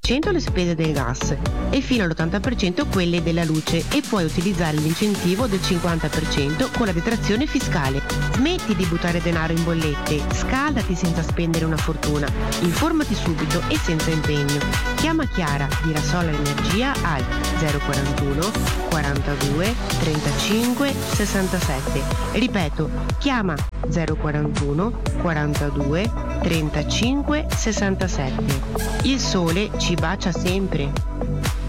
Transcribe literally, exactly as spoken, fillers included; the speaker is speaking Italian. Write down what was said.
cento le spese del gas e fino all'ottanta per cento quelle della luce, e puoi utilizzare l'incentivo del cinquanta per cento con la detrazione fiscale. Smetti di buttare denaro in bollette, scaldati senza spendere una fortuna. Informati subito e senza impegno. Chiama Chiara di Rasolar Energia al zero quarantuno quarantadue trentacinque sessantasette. Ripeto, chiama zero quarantuno quarantadue trentacinque sessantasette. Il sole ci bacia sempre.